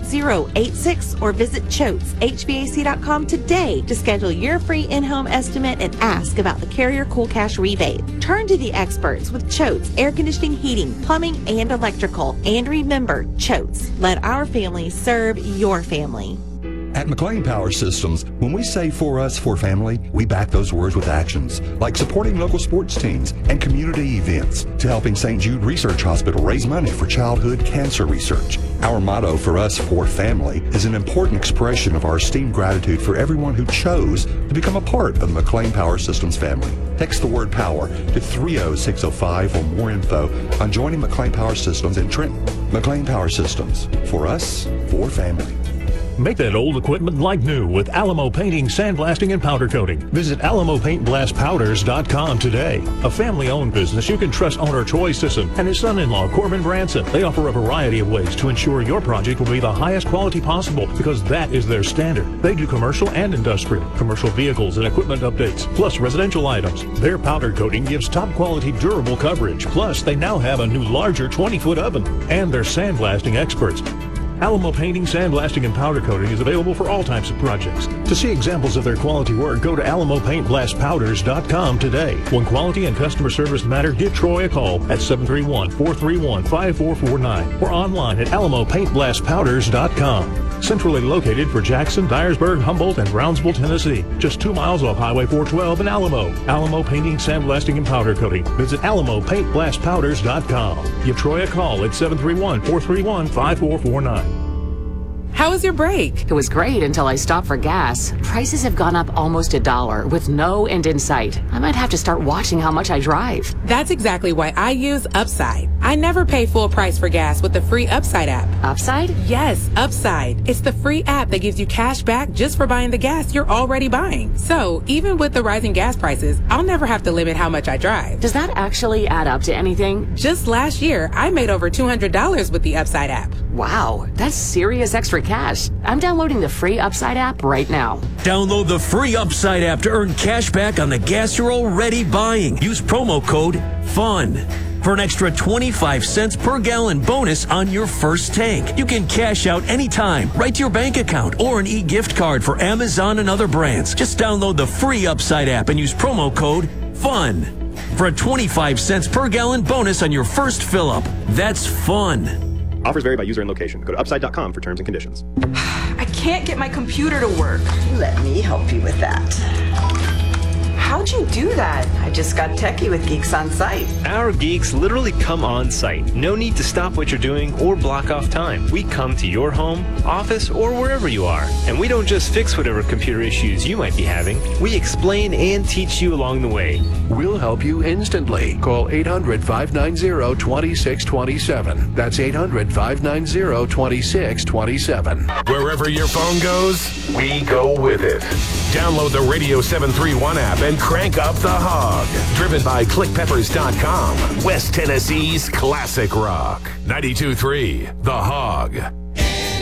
888-800-8086 or visit ChotesHVAC.com today to schedule your free in-home estimate and ask about the Carrier Cool Cash rebate. Turn to the experts with Choates Air Conditioning, Heating, Plumbing, and Electrical. And remember, Choates, let our family serve your family. At McLean Power Systems, when we say for us, for family, we back those words with actions, like supporting local sports teams and community events, to helping St. Jude Research Hospital raise money for childhood cancer research. Our motto, for us, for family, is an important expression of our esteemed gratitude for everyone who chose to become a part of the McLean Power Systems family. Text the word POWER to 30605 for more info on joining McLean Power Systems in Trenton. McLean Power Systems, for us, for family. Make that old equipment like new with Alamo Painting, Sandblasting, and Powder Coating. Visit AlamoPaintBlastPowders.com today. A family-owned business you can trust owner Troy Sisson and his son-in-law Corbin Branson. They offer a variety of ways to ensure your project will be the highest quality possible because that is their standard. They do commercial and industrial, commercial vehicles and equipment updates, plus residential items. Their powder coating gives top-quality durable coverage. Plus, they now have a new larger 20-foot oven. And they're sandblasting experts. Alamo Painting, Sandblasting, and Powder Coating is available for all types of projects. To see examples of their quality work, go to AlamoPaintBlastPowders.com today. When quality and customer service matter, give Troy a call at 731-431-5449 or online at AlamoPaintBlastPowders.com. Centrally located for Jackson, Dyersburg, Humboldt, and Brownsville, Tennessee. Just 2 miles off Highway 412 in Alamo. Alamo Painting, Sandblasting, and Powder Coating. Visit AlamoPaintBlastPowders.com. Give Troy a call at 731-431-5449. How was your break? It was great until I stopped for gas. Prices have gone up almost $1 with no end in sight. I might have to start watching how much I drive. That's exactly why I use Upside. I never pay full price for gas with the free Upside app. Upside? Yes, Upside. It's the free app that gives you cash back just for buying the gas you're already buying. So even with the rising gas prices, I'll never have to limit how much I drive. Does that actually add up to anything? Just last year, I made over $200 with the Upside app. Wow, that's serious extra cash. I'm downloading the free Upside app right now. Download the free Upside app to earn cash back on the gas you're already buying. Use promo code FUN for an extra 25 cents per gallon bonus on your first tank. You can cash out anytime, right to your bank account, or an e-gift card for Amazon and other brands. Just download the free Upside app and use promo code FUN for a 25 cents per gallon bonus on your first fill-up. That's fun. Offers vary by user and location. Go to upside.com for terms and conditions. I can't get my computer to work. Let me help you with that. How'd you do that? I just got techie with Geeks on Site. Our geeks literally come on site. No need to stop what you're doing or block off time. We come to your home, office, or wherever you are. And we don't just fix whatever computer issues you might be having. We explain and teach you along the way. We'll help you instantly. Call 800-590-2627. That's 800-590-2627. Wherever your phone goes, we go with it. Download the Radio 731 app and crank up the hog. Driven by ClickPeppers.com. West Tennessee's classic rock. 92.3 The Hog.